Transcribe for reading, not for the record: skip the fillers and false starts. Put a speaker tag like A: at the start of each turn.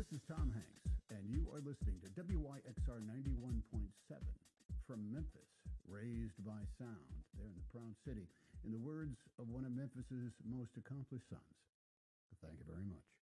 A: This is Tom Hanks, and you are listening to WYXR 91.7 from Memphis, raised by sound, there in the Proud City, in the words of one of Memphis's most accomplished sons. Thank you very much.